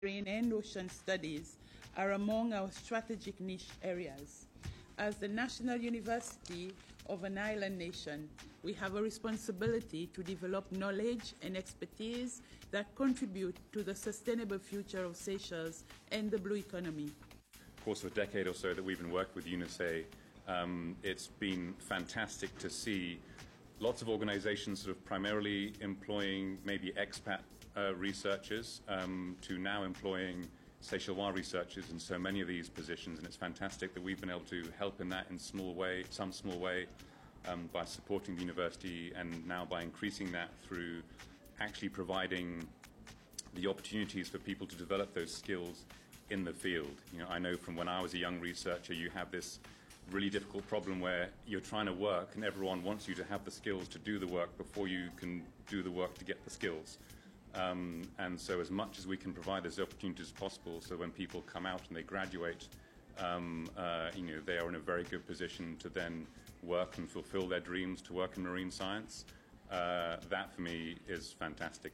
Marine and ocean studies are among our strategic niche areas. As the National University of an island nation, we have a responsibility to develop knowledge and expertise that contribute to the sustainable future of Seychelles and the blue economy. Of course, for a decade or so that we've been working with UNICEF, it's been fantastic to see lots of organizations sort of primarily employing maybe expat researchers to now employing Seychellois researchers in so many of these positions, and it's fantastic that we've been able to help in that in some small way by supporting the university, and now by increasing that through actually providing the opportunities for people to develop those skills in the field. You know, I know from when I was a young researcher, you have this really difficult problem where you're trying to work and everyone wants you to have the skills to do the work before you can do the work to get the skills. And so as much as we can provide those opportunities as possible, so when people come out and they graduate, they are in a very good position to then work and fulfill their dreams to work in marine science. That for me is fantastic.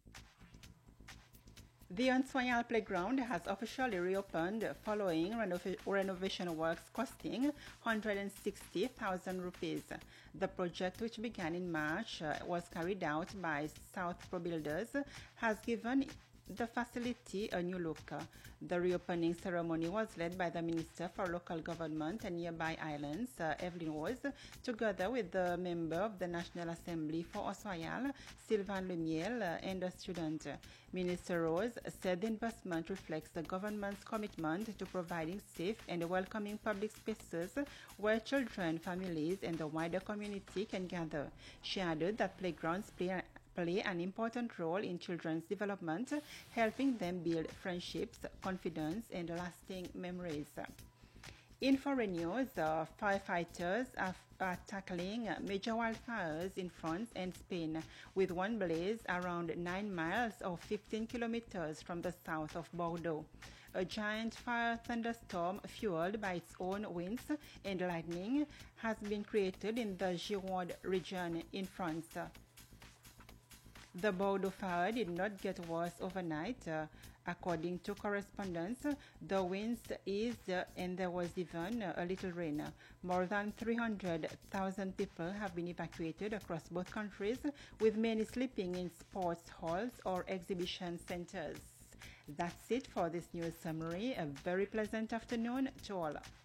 The Ansoyal Playground has officially reopened following renovation works costing 160,000 rupees. The project, which began in March, was carried out by South Pro Builders, has given the facility a new look. The reopening ceremony was led by the Minister for Local Government and Nearby Islands, Evelyn Rose, together with the member of the National Assembly for Ansoyal, Sylvain Lemiel, and a student. Minister Rose said the investment reflects the government's commitment to providing safe and welcoming public spaces where children, families, and the wider community can gather. She added that playgrounds play an important role in children's development, helping them build friendships, confidence, and lasting memories. In foreign news, firefighters are tackling major wildfires in France and Spain, with one blaze around 9 miles or 15 kilometers from the south of Bordeaux. A giant fire thunderstorm fueled by its own winds and lightning has been created in the Gironde region in France. The Bordeaux fire did not get worse overnight. According to correspondents, the winds eased and there was even a little rain. More than 300,000 people have been evacuated across both countries, with many sleeping in sports halls or exhibition centers. That's it for this news summary. A very pleasant afternoon to all.